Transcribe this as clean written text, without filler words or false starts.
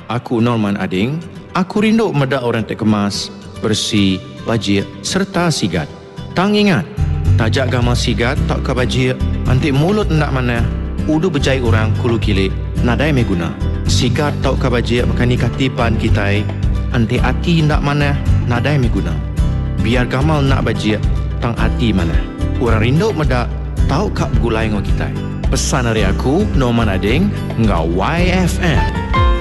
Aku Norman Ading. Aku rindu medak orang terkemas, bersih, bajik serta sigat. Tang ingat, tajak gamal sigat tak ke bajik, antik mulut nak mana, udu berjai orang kulu kilik, nadai meguna. Sigat tak ke bajik makani katipan kitai, antik hati nak mana, nadai meguna. Biar gamal nak bajik, tang hati mana. Orang rindu medak, tahu kak gulai ngau kitai. Pesan dari aku, Norman Ading, ngau YFM.